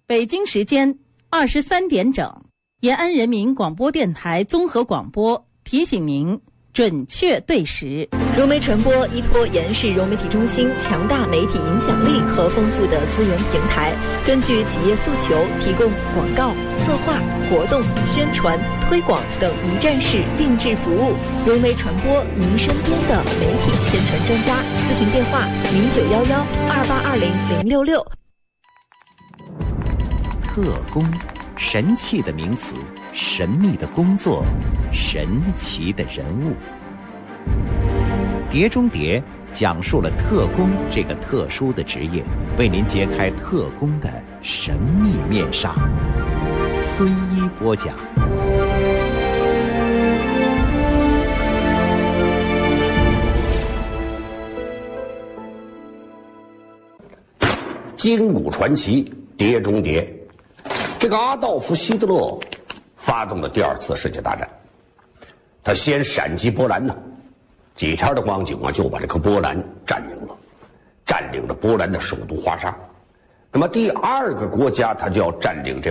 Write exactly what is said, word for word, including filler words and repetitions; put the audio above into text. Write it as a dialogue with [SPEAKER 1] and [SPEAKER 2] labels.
[SPEAKER 1] 北京时间二十三点整，延安人民广播电台综合广播提醒您准确对时。
[SPEAKER 2] 融媒传播依托延世融媒体中心强大媒体影响力和丰富的资源平台，根据企业诉求提供广告、策划、活动、宣传、推广等一站式定制服务。融媒传播，您身边的媒体宣传专家。咨询电话：零九幺幺二八二零零六六。
[SPEAKER 3] 特工，神奇的名词，神秘的工作，神奇的人物。碟中谍讲述了特工这个特殊的职业，为您揭开特工的神秘面纱。孙一播讲。
[SPEAKER 4] 金谷传奇，碟中谍。这个阿道夫·希特勒发动了第二次世界大战，他先闪击波兰呢，几天的光景啊，就把这个波兰占领了，占领了波兰的首都华沙。那么第二个国家，他就要占领这